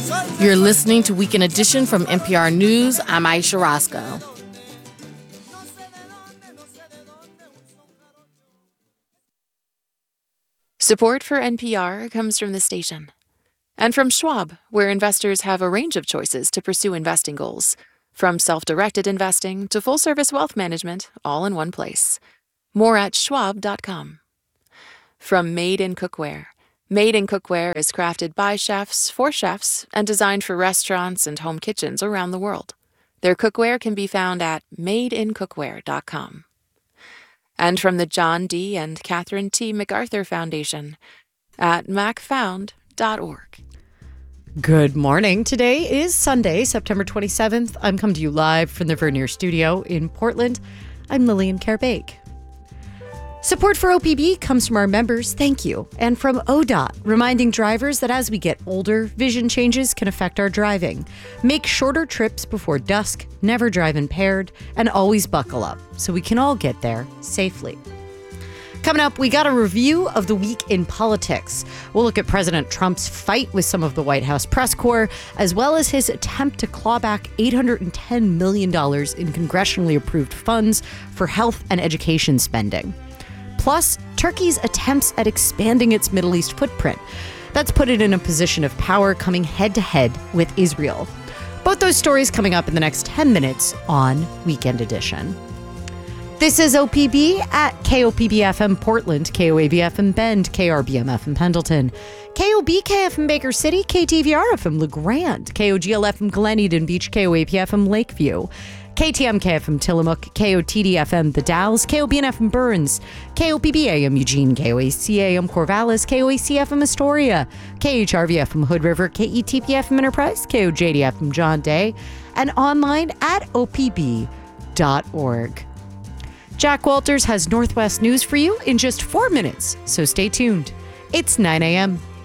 You're listening to Weekend Edition from NPR News. I'm Aisha Roscoe. Support for NPR comes from the station and from Schwab, where investors have a range of choices to pursue investing goals, from self-directed investing to full-service wealth management, all in one place. More at schwab.com. From Made in Cookware. Made in Cookware is crafted by chefs for chefs and designed for restaurants and home kitchens around the world. Their cookware can be found at madeincookware.com. And from the John D. and Catherine T. MacArthur Foundation at macfound.org. Good morning. Today is Sunday, September 27th. I'm coming to you live from the Vernier Studio in Portland. I'm Lillian Kerr-Bake. Support for OPB comes from our members, thank you, and from ODOT, reminding drivers that as we get older, vision changes can affect our driving. Make shorter trips before dusk, never drive impaired, and always buckle up so we can all get there safely. Coming up, we got a review of the week in politics. We'll look at President Trump's fight with some of the White House press corps, as well as his attempt to claw back $810 million in congressionally approved funds for health and education spending. Plus, Turkey's attempts at expanding its Middle East footprint. That's put it in a position of power, coming head-to-head with Israel. Both those stories coming up in the next 10 minutes on Weekend Edition. This is OPB at KOPB-FM Portland, KOAB-FM Bend, KRBM-FM Pendleton, KOBK-FM Baker City, KTVR-FM LeGrand, KOGL-FM Glen Eden Beach, KOAP-FM Lakeview, KTMK-FM Tillamook, KOTD-FM The Dalles, KOBN-FM Burns, KOPB-AM Eugene, KOAC-AM Corvallis, KOAC-FM Astoria, KHRV-FM Hood River, KETP-FM Enterprise, KOJD-FM John Day, and online at opb.org. Jack Walters has Northwest news for you in just 4 minutes, so stay tuned. It's 9 a.m.